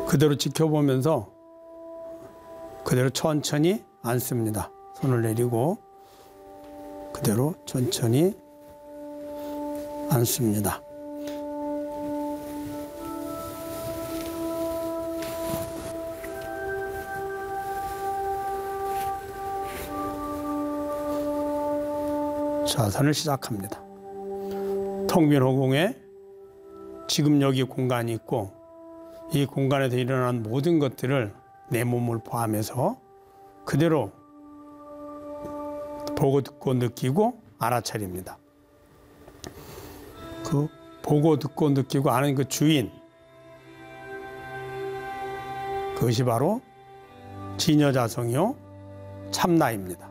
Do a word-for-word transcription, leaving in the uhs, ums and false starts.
그대로 지켜보면서 그대로 천천히 앉습니다. 손을 내리고 그대로 천천히 앉습니다. 자산을 시작합니다. 텅 빈 허공에 지금 여기 공간이 있고 이 공간에서 일어난 모든 것들을 내 몸을 포함해서 그대로 보고 듣고 느끼고 알아차립니다. 그 보고 듣고 느끼고 아는 그 주인, 그것이 바로 진여자성이요 참나입니다.